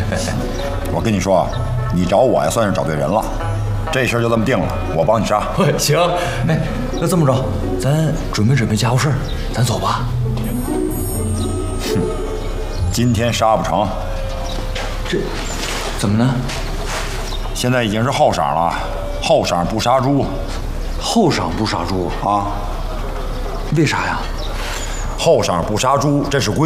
我跟你说啊，你找我呀，算是找对人了。这事儿就这么定了，我帮你杀。 行，哎，那这么着，咱准备准备家伙事儿，咱走吧。 哼，今天杀不成。 这怎么呢？ 现在已经是后晌了，后晌不杀猪。 后晌不杀猪啊？ 为啥呀？ 后晌不杀猪，这是规。